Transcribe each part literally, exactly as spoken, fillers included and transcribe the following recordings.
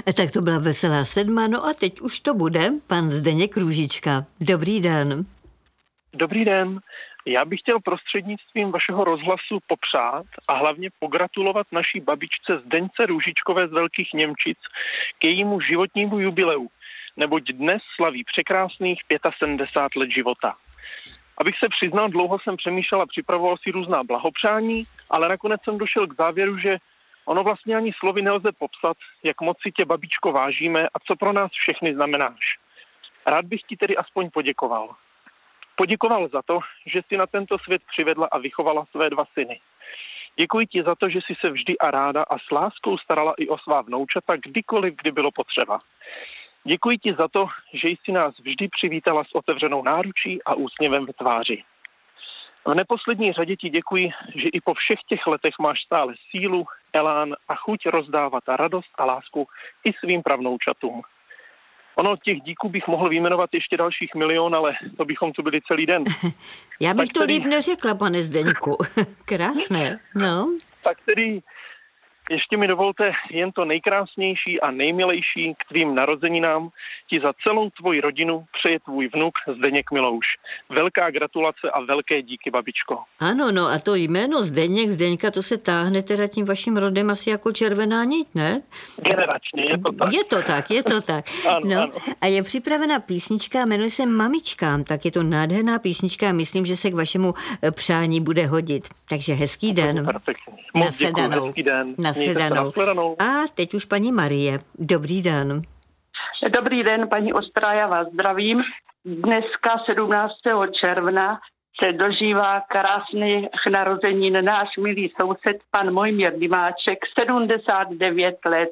Tak to byla veselá sedma, no a teď už to bude pan Zdeněk Růžička. Dobrý den. Dobrý den. Já bych chtěl prostřednictvím vašeho rozhlasu popřát a hlavně pogratulovat naší babičce Zdeňce Růžičkové z Velkých Němčic k jejímu životnímu jubileu, neboť dnes slaví překrásných sedmdesát pět let života. Abych se přiznal, dlouho jsem přemýšlel a připravoval si různá blahopřání, ale nakonec jsem došel k závěru, že ono vlastně ani slovy nelze popsat, jak moc si tě, babičko, vážíme a co pro nás všechny znamenáš. Rád bych ti tedy aspoň poděkoval. Poděkoval za to, že jsi na tento svět přivedla a vychovala své dva syny. Děkuji ti za to, že jsi se vždy a ráda a s láskou starala i o svá vnoučata kdykoliv, kdy bylo potřeba. Děkuji ti za to, že jsi nás vždy přivítala s otevřenou náručí a úsměvem ve tváři. V neposlední řadě ti děkuji, že i po všech těch letech máš stále sílu, elán a chuť rozdávat radost a lásku i svým pravnoučatům. Ono, těch díků bych mohl vyjmenovat ještě dalších milion, ale to bychom tu byli celý den. Já bych tak to tedy, líp neřekla, pane Zdeňku. Krásné, no. Tak tedy ještě mi dovolte jen to nejkrásnější a nejmilejší k tvým narozeninám ti za celou tvoji rodinu přeje tvůj vnuk Zdeněk Milouš. Velká gratulace a velké díky, babičko. Ano, no a to jméno Zdeněk, Zdeňka, to se táhne teda tím vaším rodem asi jako červená niť, ne? Generačně, je to tak. Je to tak, je to tak. ano, no, ano. A je připravena písnička, jmenuje se Mamičkám, tak je to nádherná písnička a myslím, že se k vašemu přání bude hodit. Takže hezký den. Moc děkuji, hezký den. Nashledanou. A teď už paní Marie. Dobrý den. Dobrý den, paní Ostrá, já vás zdravím. Dneska sedmnáctého června se dožívá krásných narozenin náš milý soused, pan Mojmír Dimáček, sedmdesát devět let.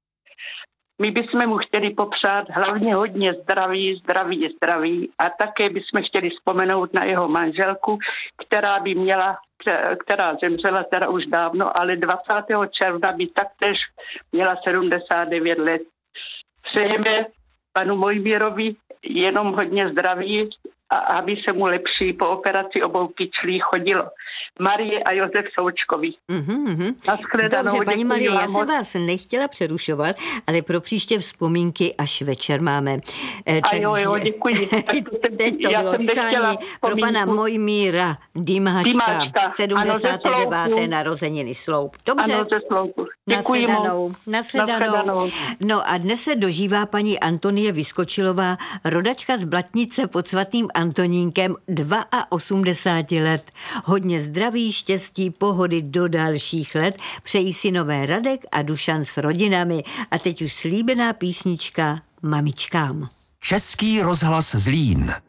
My bychom mu chtěli popřát hlavně hodně zdraví, zdraví, zdraví a také bychom chtěli vzpomenout na jeho manželku, která by měla, která zemřela teda už dávno, ale dvacátého června by taktéž měla sedmdesát devět let. Přejeme panu Mojmírovi jenom hodně zdraví a aby se mu lepší po operaci obou kyčlí chodilo. Marie a Josef Součkovi. Mm-hmm. Nashledanou. Dobře, paní Marie, já moc. jsem vás nechtěla přerušovat, ale pro příště vzpomínky až večer máme. E, a takže... jo, jo, děkuji. Teď to já bylo jsem přání pro pana Mojmíra Dimáčka, Dimáčka. sedmdesáté deváté narozeniny Sloup. Dobře. Ano, ze Sloupu. Děkuji Nashledanou. moc. Nashledanou. Nashledanou. No a dnes se dožívá paní Antonie Vyskočilová, rodačka z Blatnice pod svatým Antonínkem, osmdesáti dva let. Hodně zdraví, štěstí, pohody do dalších let přejí synové Radek a Dušan s rodinami. A teď už slíbená písnička Mamičkám. Český rozhlas Zlín.